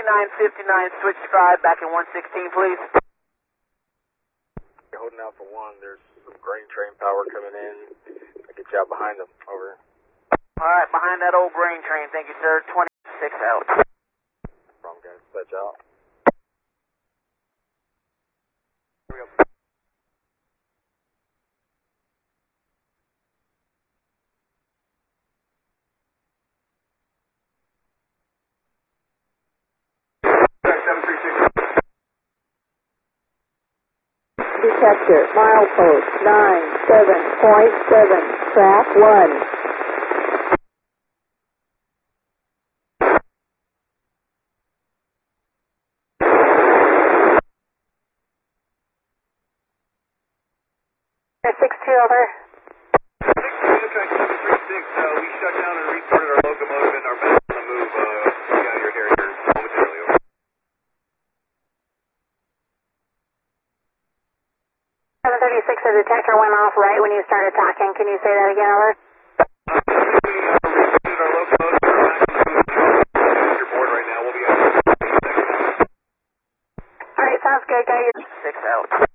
5959, switch scribe, back in 116, please. You're holding out for 1. There's some grain train power coming in. I'll get you out behind them. Over. Alright, behind that old grain train, thank you, sir. 26 out. Wrong guys, pledge out. Here we go. Detector, milepost 97.7, track 1. Track 6-2, over. 6-2, track 736, we shut down and restarted our locomotive and our back on the move. Get out of your area momentarily, over. 736, the detector went off right when you started talking. Can you say that again, over? We restarted our locomotive and our back on the move. You're board right now. We'll be out in 20 seconds. Alright, sounds good. Got you. 6 out.